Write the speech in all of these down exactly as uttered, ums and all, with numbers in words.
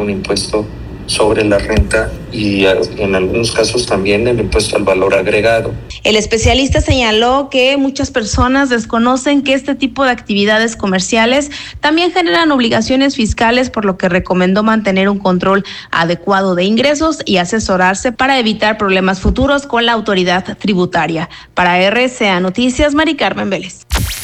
un impuesto sobre la renta y en algunos casos también el impuesto al valor agregado. El especialista señaló que muchas personas desconocen que este tipo de actividades comerciales también generan obligaciones fiscales, por lo que recomendó mantener un control adecuado de ingresos y asesorarse para evitar problemas futuros con la autoridad tributaria. Para R C A Noticias, Mari Carmen Vélez.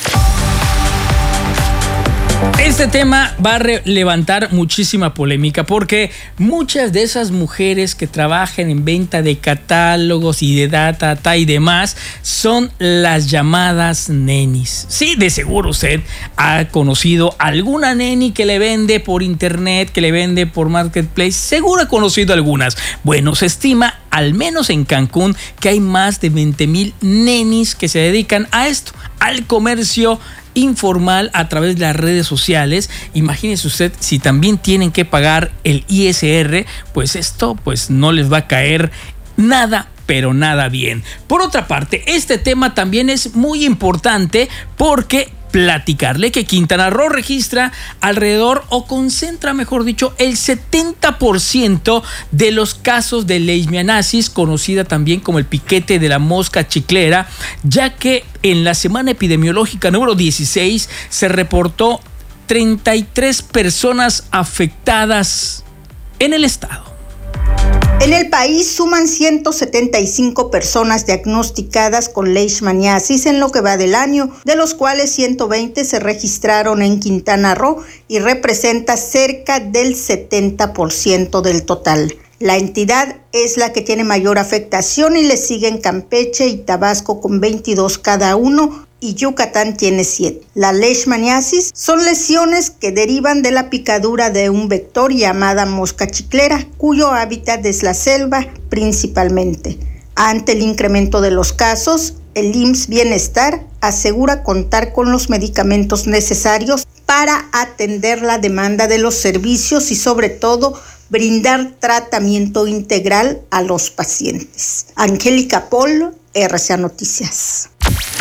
Este tema va a re- levantar muchísima polémica porque muchas de esas mujeres que trabajan en venta de catálogos y de data, data y demás son las llamadas nenis. Sí, de seguro usted ha conocido alguna neni que le vende por internet, que le vende por marketplace. Seguro ha conocido algunas. Bueno, se estima, al menos en Cancún, que hay más de veinte mil nenis que se dedican a esto, al comercio informal a través de las redes sociales. Imagínese usted, si también tienen que pagar el I S R, pues esto pues no les va a caer nada, pero nada bien. Por otra parte, este tema también es muy importante porque platicarle que Quintana Roo registra alrededor o concentra, mejor dicho, el setenta por ciento de los casos de leishmaniasis, conocida también como el piquete de la mosca chiclera, ya que en la semana epidemiológica número dieciséis se reportó treinta y tres personas afectadas en el estado. En el país suman ciento setenta y cinco personas diagnosticadas con leishmaniasis en lo que va del año, de los cuales ciento veinte se registraron en Quintana Roo y representa cerca del setenta por ciento del total. La entidad es la que tiene mayor afectación y le siguen Campeche y Tabasco con veintidós cada uno, y Yucatán tiene siete. La leishmaniasis son lesiones que derivan de la picadura de un vector llamada mosca chiclera, cuyo hábitat es la selva principalmente. Ante el incremento de los casos, el I M S S Bienestar asegura contar con los medicamentos necesarios para atender la demanda de los servicios y sobre todo brindar tratamiento integral a los pacientes. Angélica Pol, R C A Noticias.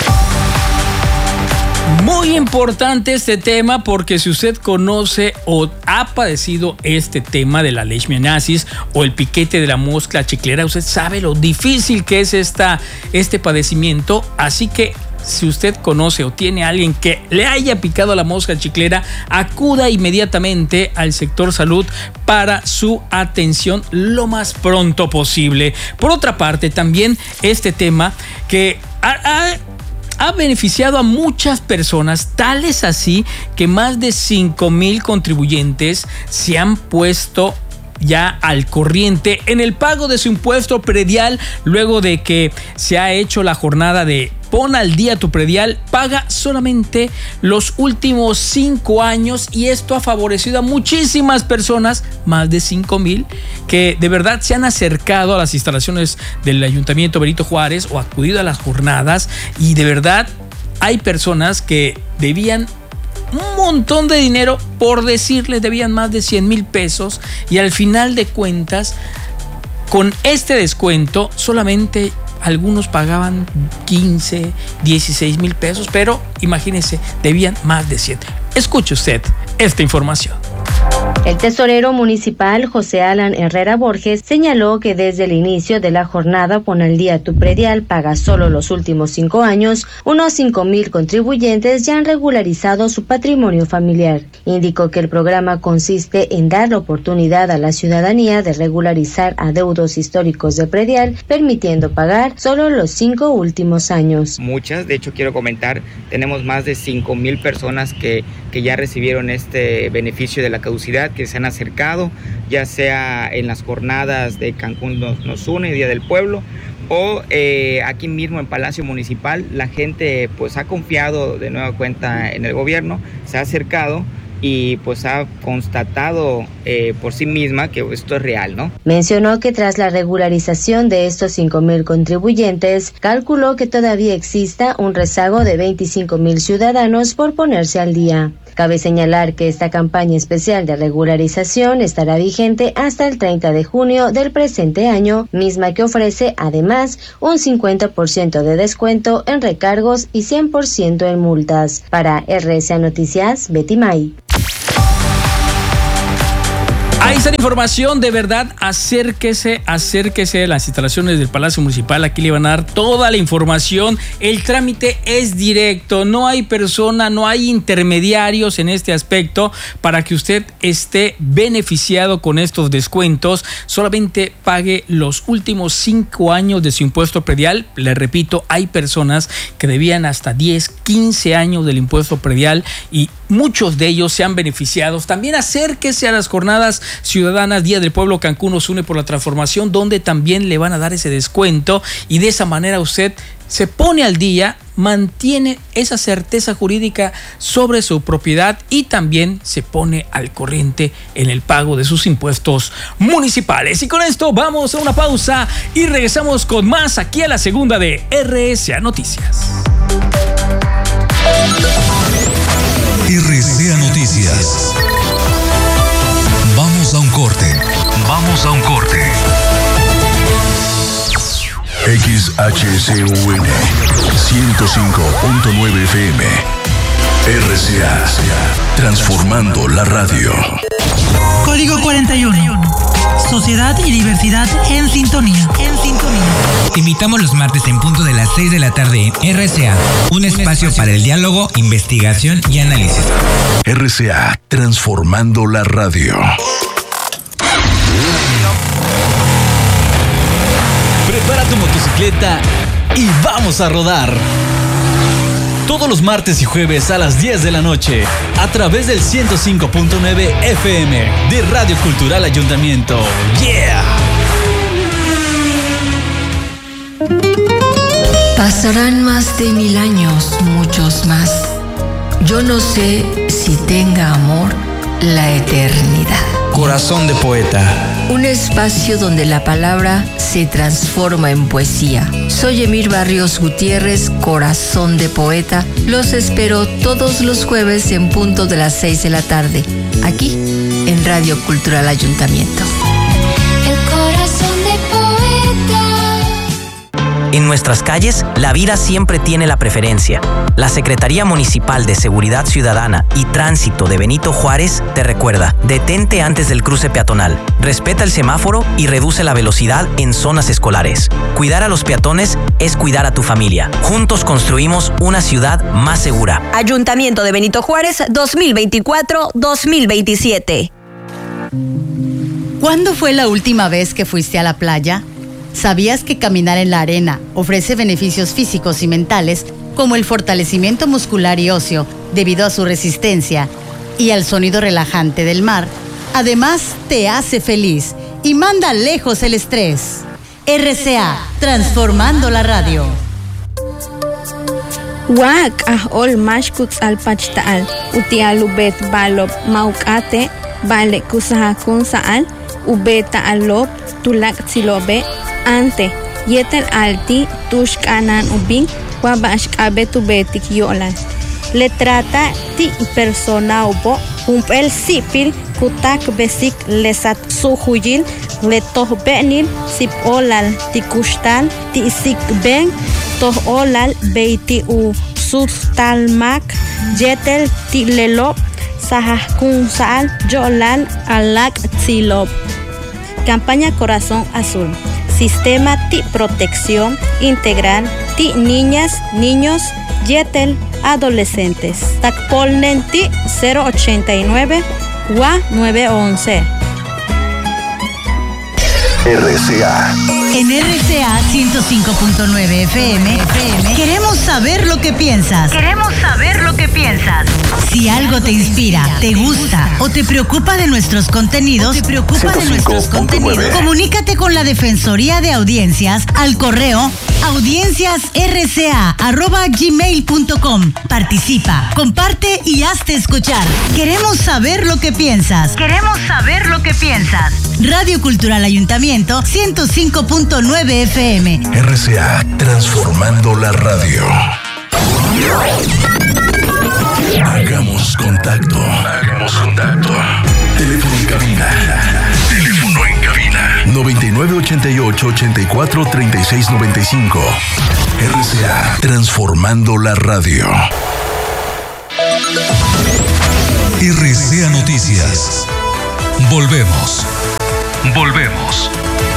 Muy importante este tema porque si usted conoce o ha padecido este tema de la leishmaniasis o el piquete de la mosca chiclera, usted sabe lo difícil que es esta, este padecimiento. Así que si usted conoce o tiene a alguien que le haya picado la mosca chiclera, acuda inmediatamente al sector salud para su atención lo más pronto posible. Por otra parte, también este tema que ha, ha ha beneficiado a muchas personas, tales así que más de cinco mil contribuyentes se han puesto ya al corriente en el pago de su impuesto predial luego de que se ha hecho la jornada de Pon al día tu predial. Paga solamente los últimos cinco años y esto ha favorecido a muchísimas personas, más de cinco mil, que de verdad se han acercado a las instalaciones del Ayuntamiento Benito Juárez o acudido a las jornadas, y de verdad hay personas que debían un montón de dinero, por decirles, debían más de cien mil pesos, y al final de cuentas, con este descuento, solamente algunos pagaban quince, dieciséis mil pesos, pero imagínense, debían más de siete. Escuche usted esta información. El tesorero municipal José Alan Herrera Borges señaló que desde el inicio de la jornada Pon al día tu predial paga solo los últimos cinco años, unos cinco mil contribuyentes ya han regularizado su patrimonio familiar. Indicó que el programa consiste en dar la oportunidad a la ciudadanía de regularizar adeudos históricos de predial, permitiendo pagar solo los cinco últimos años. Muchas, de hecho quiero comentar, tenemos más de cinco mil personas que, que ya recibieron este beneficio de la caducidad, que se han acercado, ya sea en las jornadas de Cancún nos, nos une, Día del Pueblo, o eh, aquí mismo en Palacio Municipal. La gente pues ha confiado de nueva cuenta en el gobierno, se ha acercado y pues ha constatado eh, por sí misma que esto es real, ¿no? Mencionó que tras la regularización de estos cinco mil contribuyentes, calculó que todavía exista un rezago de veinticinco mil ciudadanos por ponerse al día. Cabe señalar que esta campaña especial de regularización estará vigente hasta el treinta de junio del presente año, misma que ofrece además un cincuenta por ciento de descuento en recargos y cien por ciento en multas. Para R C A Noticias, Betty May. Ahí está la información, de verdad, acérquese, acérquese a las instalaciones del Palacio Municipal, aquí le van a dar toda la información, el trámite es directo, no hay persona, no hay intermediarios en este aspecto para que usted esté beneficiado con estos descuentos, solamente pague los últimos cinco años de su impuesto predial, le repito, hay personas que debían hasta diez, quince años del impuesto predial y muchos de ellos se han beneficiado. También acérquese a las jornadas ciudadanas Día del Pueblo Cancún nos une por la transformación, donde también le van a dar ese descuento y de esa manera usted se pone al día, mantiene esa certeza jurídica sobre su propiedad y también se pone al corriente en el pago de sus impuestos municipales. Y con esto vamos a una pausa y regresamos con más aquí a la segunda de R C A Noticias. R C A Noticias. Vamos a un corte. Vamos a un corte. X H C U N ciento cinco punto nueve F M. R C A. Transformando la radio. Código cuarenta y uno. Sociedad y diversidad en sintonía. En sintonía. Te invitamos los martes en punto de las seis de la tarde en R C A, un espacio para el diálogo, investigación y análisis. R C A, transformando la radio. Prepara tu motocicleta y vamos a rodar. Todos los martes y jueves a las diez de la noche, a través del ciento cinco punto nueve F M de Radio Cultural Ayuntamiento. ¡Yeah! Pasarán más de mil años, muchos más. Yo no sé si tenga amor la eternidad. Corazón de poeta. Un espacio donde la palabra se transforma en poesía. Soy Emir Barrios Gutiérrez, Corazón de Poeta. Los espero todos los jueves en punto de las seis de la tarde, aquí en Radio Cultural Ayuntamiento. El corazón de poeta. En nuestras calles, la vida siempre tiene la preferencia. La Secretaría Municipal de Seguridad Ciudadana y Tránsito de Benito Juárez te recuerda: detente antes del cruce peatonal, respeta el semáforo y reduce la velocidad en zonas escolares. Cuidar a los peatones es cuidar a tu familia. Juntos construimos una ciudad más segura. Ayuntamiento de Benito Juárez dos mil veinticuatro dos mil veintisiete. ¿Cuándo fue la última vez que fuiste a la playa? ¿Sabías que caminar en la arena ofrece beneficios físicos y mentales como el fortalecimiento muscular y óseo debido a su resistencia y al sonido relajante del mar? Además, te hace feliz y manda lejos el estrés. R C A, transformando la radio. Wak ahol mashkuts al pachtaal, utial ubet balop maukate, bale kusahakun saal, ubeta alop, tulak tsilobe, ante, yetel alti, tushkanan ubin, wabashkabe tubetik yolan. Le trata ti persona ubo, umpel sipil, kutak besik lesat suhuyil, le toh benil, sip olal ti kustal, ti sik ben, toh olal beiti u sustalmak, yetel ti lelop, sahakun saal, yolal alak tzilop. Campaña Corazón Azul. Sistema T I Protección Integral T I Niñas, Niños, Yetel, Adolescentes. Tacpolnen T cero ochenta y nueve, W A nueve once. R C A. En R C A ciento cinco punto nueve F M, F M queremos saber lo que piensas. Queremos saber lo que piensas. Si algo te inspira, te gusta o te preocupa de nuestros contenidos, te preocupa de nuestros contenidos, comunícate con la Defensoría de Audiencias al correo audiencias r c a arroba gmail punto com. Participa, comparte y hazte escuchar. Queremos saber lo que piensas. Queremos saber lo que piensas. Radio Cultural Ayuntamiento ciento cinco punto nueve F M. R C A, transformando la radio. Hagamos contacto. Hagamos contacto. Teléfono en cabina. Teléfono en cabina. noventa y nueve ochenta y ocho ochenta y cuatro treinta y seis noventa y cinco. R C A, transformando la radio. R C A Noticias. Volvemos. Volvemos.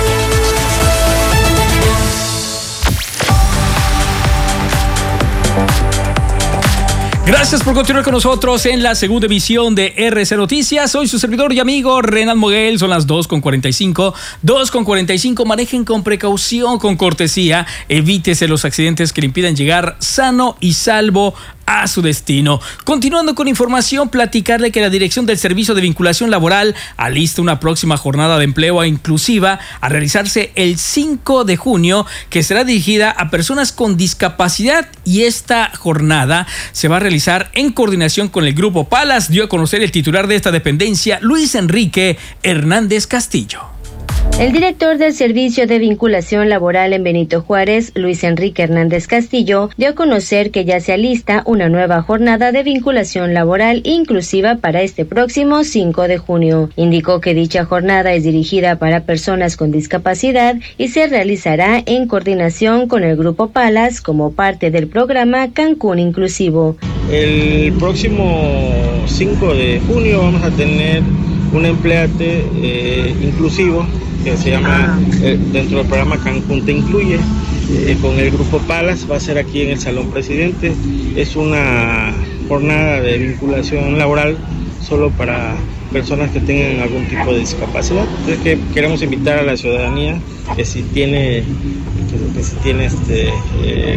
Gracias por continuar con nosotros en la segunda emisión de R C Noticias. Soy su servidor y amigo Renan Moguel. Son las dos con cuarenta y cinco. dos con cuarenta y cinco. Manejen con precaución, con cortesía. Evítese los accidentes que le impidan llegar sano y salvo a su destino. Continuando con información, platicarle que la Dirección del Servicio de Vinculación Laboral alista una próxima jornada de empleo inclusiva a realizarse el cinco de junio, que será dirigida a personas con discapacidad, y esta jornada se va a realizar en coordinación con el Grupo Palas, dio a conocer el titular de esta dependencia, Luis Enrique Hernández Castillo. El director del Servicio de Vinculación Laboral en Benito Juárez, Luis Enrique Hernández Castillo, dio a conocer que ya se alista una nueva jornada de vinculación laboral inclusiva para este próximo cinco de junio. Indicó que dicha jornada es dirigida para personas con discapacidad y se realizará en coordinación con el Grupo Palas como parte del programa Cancún Inclusivo. El próximo cinco de junio vamos a tener un empleate eh, inclusivo que se llama, eh, dentro del programa Cancún Te Incluye, eh, con el Grupo Palas. Va a ser aquí en el Salón Presidente. Es una jornada de vinculación laboral solo para personas que tengan algún tipo de discapacidad. Entonces, que queremos invitar a la ciudadanía que si tiene, que, que si tiene este, eh,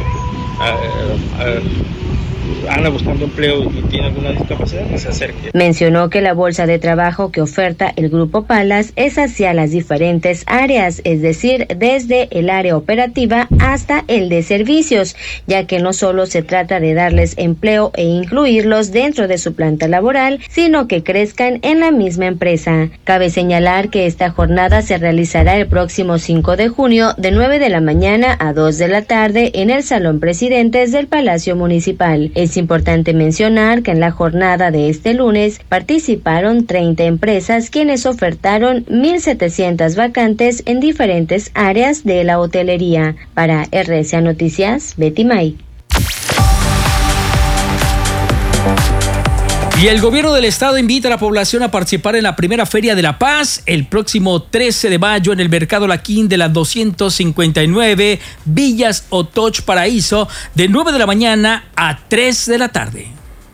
a, a, anda buscando empleo y tiene alguna discapacidad, que se acerque. Mencionó que la bolsa de trabajo que oferta el Grupo Palas es hacia las diferentes áreas, es decir, desde el área operativa hasta el de servicios, ya que no solo se trata de darles empleo e incluirlos dentro de su planta laboral, sino que crezcan en la misma empresa. Cabe señalar que esta jornada se realizará el próximo cinco de junio de nueve de la mañana a dos de la tarde en el Salón Presidentes del Palacio Municipal. Es importante mencionar que en la jornada de este lunes participaron treinta empresas quienes ofertaron mil setecientas vacantes en diferentes áreas de la hotelería. Para R C A Noticias, Betty May. Y el gobierno del estado invita a la población a participar en la primera Feria de la Paz el próximo trece de mayo en el Mercado Laquín de las doscientos cincuenta y nueve Villas Otoch Paraíso, de nueve de la mañana a tres de la tarde.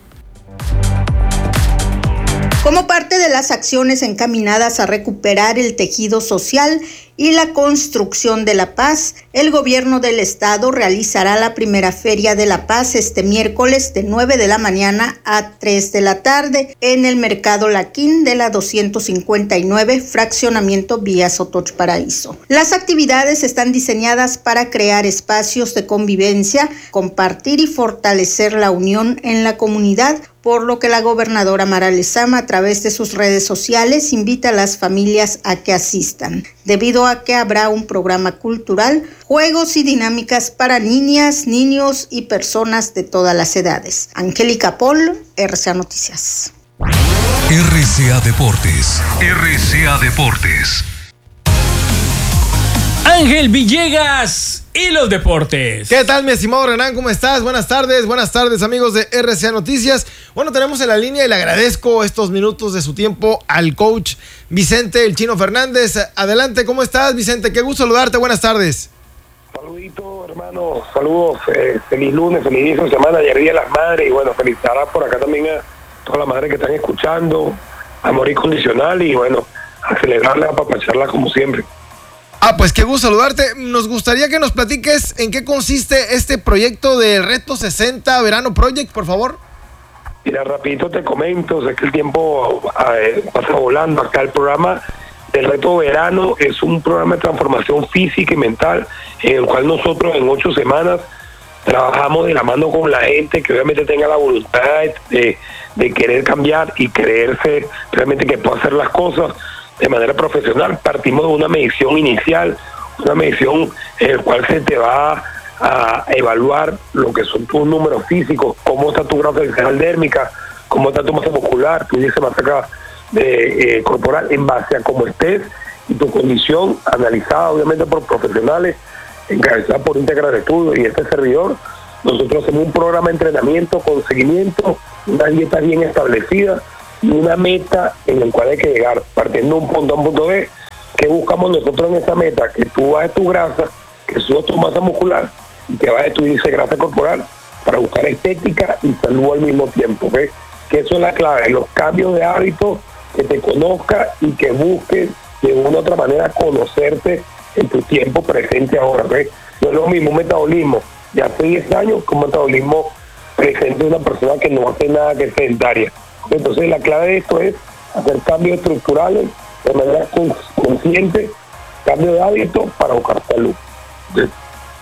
Como parte de las acciones encaminadas a recuperar el tejido social y la construcción de la paz, el gobierno del estado realizará la primera Feria de la Paz este miércoles de nueve de la mañana a tres de la tarde en el Mercado Laquín de la doscientos cincuenta y nueve Fraccionamiento Vías Otoch Paraíso. Las actividades están diseñadas para crear espacios de convivencia, compartir y fortalecer la unión en la comunidad, por lo que la gobernadora Mara Lezama, a través de sus redes sociales, invita a las familias a que asistan, debido a que habrá un programa cultural, juegos y dinámicas para niñas, niños y personas de todas las edades. Angélica Pol, R C A Noticias. R C A Deportes. R C A Deportes. Ángel Villegas y los deportes. ¿Qué tal, mi estimado Renan? ¿Cómo estás? Buenas tardes, buenas tardes, amigos de R C A Noticias. Bueno, tenemos en la línea y le agradezco estos minutos de su tiempo al coach Vicente El Chino Fernández. Adelante, ¿cómo estás, Vicente? Qué gusto saludarte, buenas tardes. Saludito, hermano, saludos, eh, feliz lunes, feliz inicio de semana, ayer Día de las Madres, y bueno, felicitar por acá también a todas las madres que están escuchando, amor incondicional, y bueno, a celebrarla, a apapacharla como siempre. Ah, pues qué gusto saludarte. Nos gustaría que nos platiques en qué consiste este proyecto del Reto sesenta Verano Project, por favor. Mira, rapidito te comento, sé que el tiempo eh, pasa volando. Acá el programa del Reto Verano es un programa de transformación física y mental, en el cual nosotros en ocho semanas trabajamos de la mano con la gente que obviamente tenga la voluntad de, de querer cambiar y creerse realmente que puede hacer las cosas de manera profesional. Partimos de una medición inicial, una medición en la cual se te va a evaluar lo que son tus números físicos, cómo está tu grasa dérmica, cómo está tu masa muscular, tu índice de masa acá de, eh, corporal, en base a cómo estés y tu condición, analizada obviamente por profesionales, encabezada por Íntegra de Estudio y este servidor. Nosotros hacemos un programa de entrenamiento con seguimiento, una dieta bien establecida, y una meta en la cual hay que llegar, partiendo de un punto a un punto B. ¿Qué buscamos nosotros en esa meta? Que tú bajes tu grasa, que subas tu masa muscular y que bajes tu índice de grasa corporal para buscar estética y salud al mismo tiempo, ¿ok? Que eso es la clave, los cambios de hábitos, que te conozcas y que busques de una u otra manera conocerte en tu tiempo presente ahora, ¿ok? No es lo mismo un metabolismo de hace diez años que un metabolismo presente de una persona que no hace nada que es sedentaria. Entonces la clave de esto es hacer cambios estructurales de manera consciente, cambio de hábitos para buscar salud. ¿Cuándo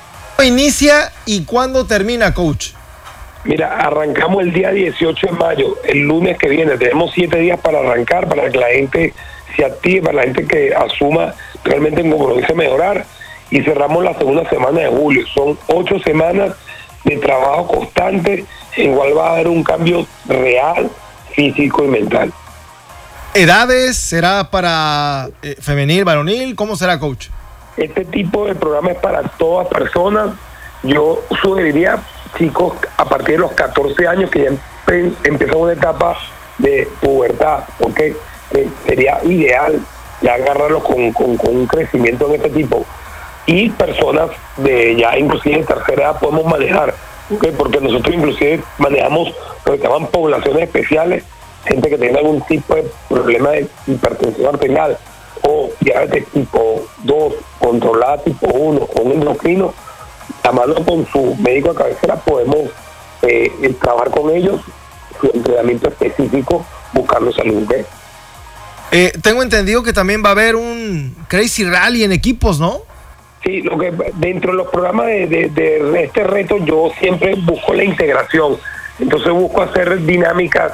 inicia y cuándo termina, coach? Mira, arrancamos el día dieciocho de mayo, el lunes que viene. Tenemos siete días para arrancar, para que la gente se active, para la gente que asuma realmente un compromiso de mejorar. Y cerramos la segunda semana de julio. Son ocho semanas de trabajo constante, en cual va a haber un cambio real, físico y mental. ¿Edades? ¿Será para eh, femenil, varonil? ¿Cómo será, coach? Este tipo de programa es para todas personas. Yo sugeriría chicos a partir de los catorce años que ya empe- empiezan una etapa de pubertad, porque que sería ideal ya agarrarlos con, con, con un crecimiento en este tipo. Y personas de ya inclusive de tercera edad podemos manejar, ¿okay? Porque nosotros inclusive manejamos lo que llaman poblaciones especiales, gente que tenga algún tipo de problema de hipertensión arterial o diabetes tipo dos, controlada tipo uno, o un endocrino. A mano con su médico de cabecera podemos eh, trabajar con ellos su entrenamiento específico buscando salud. ¿Okay? Eh, tengo entendido que también va a haber un Crazy Rally en equipos, ¿no? Sí, lo que dentro de los programas de, de, de este reto yo siempre busco la integración. Entonces busco hacer dinámicas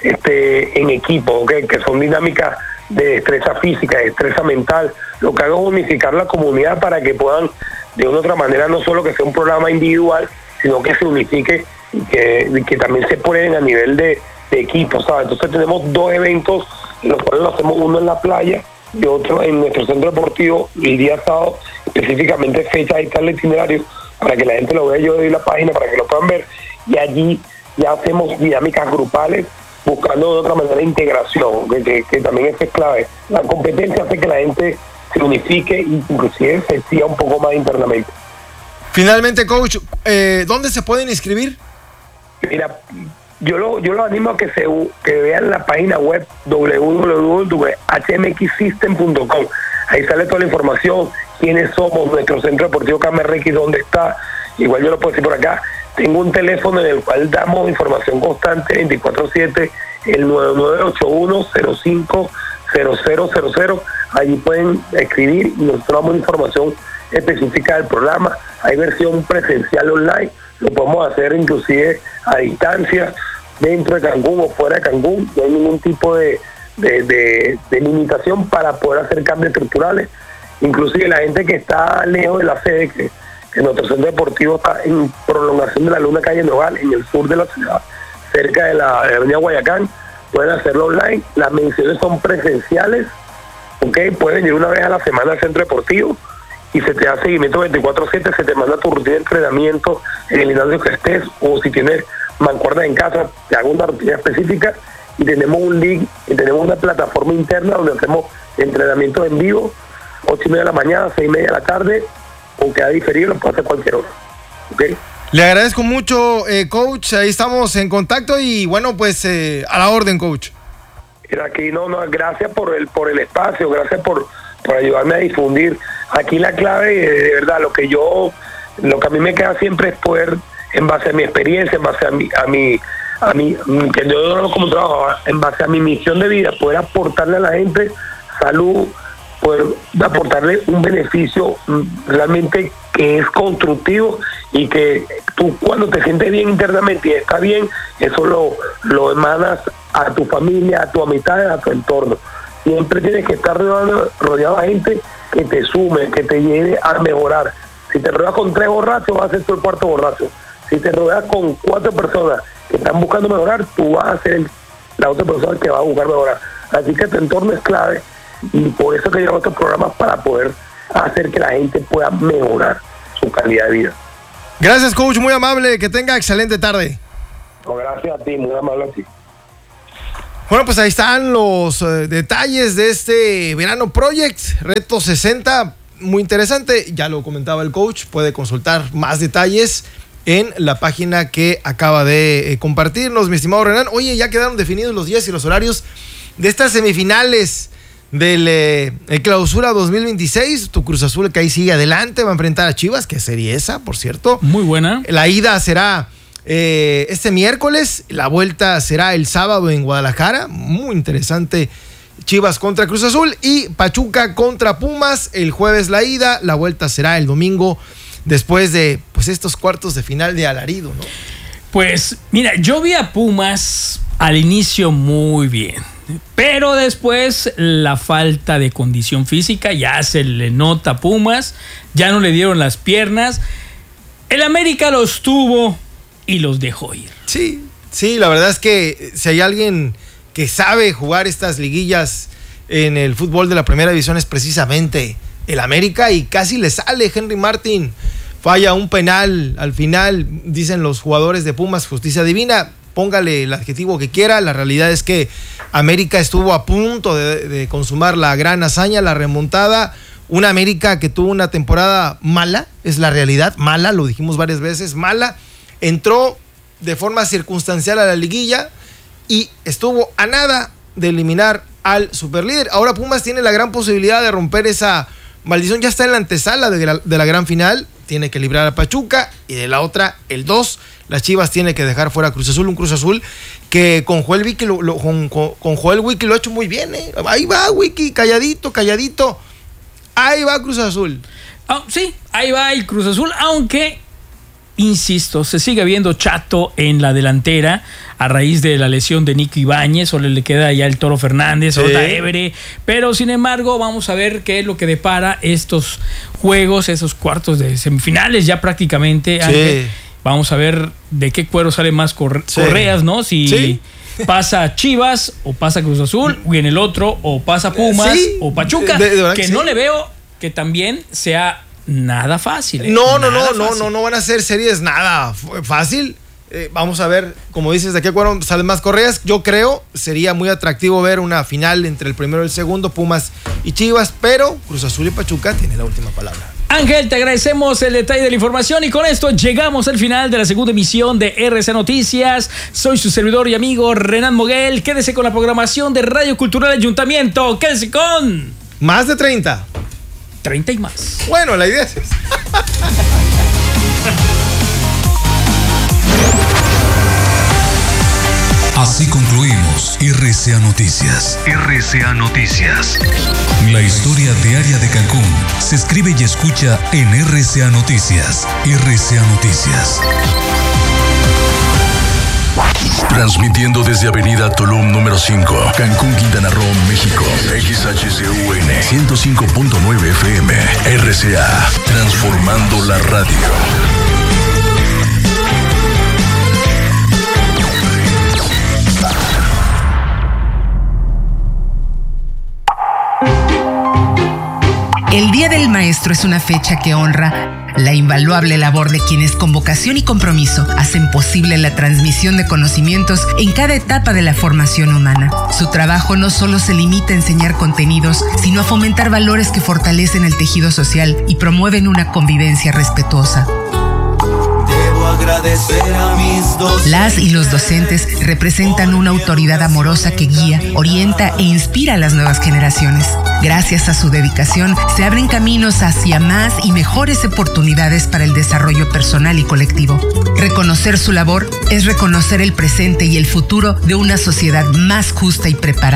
este, en equipo, ¿okay? Que son dinámicas de destreza física, de destreza mental. Lo que hago es unificar la comunidad para que puedan, de una u otra manera, no solo que sea un programa individual, sino que se unifique y que, y que también se prueben a nivel de, de equipo, ¿sabes? Entonces tenemos dos eventos, en los cuales lo hacemos, uno en la playa y otro en nuestro centro deportivo el día sábado, específicamente fecha, ahí está el itinerario para que la gente lo vea. Yo doy la página para que lo puedan ver, y allí ya hacemos dinámicas grupales buscando de otra manera integración, que, que, que también es clave. La competencia hace que la gente se unifique y inclusive se siga un poco más internamente. Finalmente, coach, eh, ¿dónde se pueden inscribir? Mira, yo lo yo lo animo a que se que vean la página web doble u doble u doble u punto h m x system punto com. Ahí sale toda la información, quiénes somos, nuestro centro deportivo K M R X, dónde está. Igual yo lo puedo decir por acá. Tengo un teléfono en el cual damos información constante veinticuatro siete, el nueve nueve ocho uno cero cinco cero cero cero cero. Allí pueden escribir y nosotros damos información específica del programa. Hay versión presencial online, lo podemos hacer inclusive a distancia, dentro de Cancún o fuera de Cancún. No hay ningún tipo de, de, de, de limitación para poder hacer cambios estructurales. Inclusive la gente que está lejos de la sede, que, que nuestro centro deportivo está en prolongación de la Luna Calle Nogal, en el sur de la ciudad, cerca de la avenida Guayacán, pueden hacerlo online. Las menciones son presenciales, ¿ok? Pueden ir una vez a la semana al centro deportivo y se te da seguimiento veinticuatro siete, se te manda tu rutina de entrenamiento en el gimnasio que estés, o si tienes mancuernas en casa, te hago una rutina específica, y tenemos un link, y tenemos una plataforma interna donde hacemos entrenamiento en vivo, ocho y media de la mañana, seis y media de la tarde, o queda diferido, lo puede hacer cualquier hora. ¿Okay? Le agradezco mucho, eh, coach, ahí estamos en contacto y bueno, pues eh, a la orden, coach. Aquí no, no, gracias por el por el espacio, gracias por, por ayudarme a difundir. Aquí la clave, de verdad, lo que yo, lo que a mí me queda siempre es poder, en base a mi experiencia, en base a mi, a mi, a mi, que yo no lo como trabajo, en base a mi misión de vida, poder aportarle a la gente salud, poder aportarle un beneficio realmente que es constructivo, y que tú cuando te sientes bien internamente y estás bien, eso lo, lo emanas a tu familia, a tu amistad, a tu entorno. Siempre tienes que estar rodeado, rodeado de gente que te sume, que te lleve a mejorar. Si te rodeas con tres borrachos, vas a ser tú el cuarto borracho. Si te rodeas con cuatro personas que están buscando mejorar, tú vas a ser el, la otra persona que va a buscar mejorar. Así que tu entorno es clave, y por eso que llevo estos programas, para poder hacer que la gente pueda mejorar su calidad de vida. Gracias, coach, muy amable, que tenga excelente tarde. No, gracias a ti, muy amable a ti. Bueno, pues ahí están los eh, detalles de este Verano Project, Reto sesenta, muy interesante, ya lo comentaba el coach, puede consultar más detalles en la página que acaba de eh, compartirnos, mi estimado Renan. Oye, ya quedaron definidos los días y los horarios de estas semifinales del eh, Clausura dos mil veintiséis, tu Cruz Azul que ahí sigue adelante, va a enfrentar a Chivas, que sería esa, por cierto. Muy buena. La ida será Eh, este miércoles, la vuelta será el sábado en Guadalajara, muy interesante, Chivas contra Cruz Azul y Pachuca contra Pumas, el jueves la ida, la vuelta será el domingo después de pues estos cuartos de final de alarido, ¿no? Pues mira, yo vi a Pumas al inicio muy bien, pero después la falta de condición física ya se le nota a Pumas, ya no le dieron las piernas, el América los tuvo y los dejó ir. Sí, sí, la verdad es que si hay alguien que sabe jugar estas liguillas en el fútbol de la primera división es precisamente el América y casi le sale. Henry Martin falla un penal al final, dicen los jugadores de Pumas, justicia divina, póngale el adjetivo que quiera, la realidad es que América estuvo a punto de, de consumar la gran hazaña, la remontada, una América que tuvo una temporada mala, es la realidad, mala, lo dijimos varias veces, mala. Entró de forma circunstancial a la liguilla y estuvo a nada de eliminar al superlíder. Ahora Pumas tiene la gran posibilidad de romper esa maldición. Ya está en la antesala de la, de la gran final. Tiene que librar a Pachuca y de la otra, el dos. Las Chivas tiene que dejar fuera a Cruz Azul. Un Cruz Azul que con Joel Wiki lo, lo, con, con Joel Wiki lo ha hecho muy bien. ¿eh? Ahí va Wiki, calladito, calladito. Ahí va Cruz Azul. Oh, sí, ahí va el Cruz Azul, aunque... Insisto, se sigue viendo chato en la delantera a raíz de la lesión de Nico Ibáñez, solo le queda ya el Toro Fernández, sí. Ota Évere, pero sin embargo vamos a ver qué es lo que depara estos juegos, esos cuartos de semifinales ya prácticamente. Sí. Ángel, vamos a ver de qué cuero salen más corre- sí. correas, ¿no? Si sí. pasa Chivas o pasa Cruz Azul, y en el otro o pasa Pumas sí. o Pachuca, de, de verdad, que sí. no le veo que también sea nada fácil. ¿eh? No, no, nada no, no, no, no van a ser series nada fácil. Eh, vamos a ver, como dices, de qué cuero salen más correas. Yo creo sería muy atractivo ver una final entre el primero y el segundo, Pumas y Chivas, pero Cruz Azul y Pachuca tiene la última palabra. Ángel, te agradecemos el detalle de la información y con esto llegamos al final de la segunda emisión de R C A Noticias. Soy su servidor y amigo Renan Moguel. Quédese con la programación de Radio Cultural Ayuntamiento. Quédese con... Más de treinta. treinta y más. Bueno, la idea es esa. Así concluimos R C A Noticias. R C A Noticias. La historia diaria de Cancún se escribe y escucha en R C A Noticias. R C A Noticias. Transmitiendo desde Avenida Tulum número cinco, Cancún, Quintana Roo, México. X H C U N ciento cinco punto nueve F M. R C A, transformando la radio. El Día del Maestro es una fecha que honra la invaluable labor de quienes con vocación y compromiso hacen posible la transmisión de conocimientos en cada etapa de la formación humana. Su trabajo no solo se limita a enseñar contenidos, sino a fomentar valores que fortalecen el tejido social y promueven una convivencia respetuosa. Las y los docentes representan una autoridad amorosa que guía, orienta e inspira a las nuevas generaciones. Gracias a su dedicación, se abren caminos hacia más y mejores oportunidades para el desarrollo personal y colectivo. Reconocer su labor es reconocer el presente y el futuro de una sociedad más justa y preparada.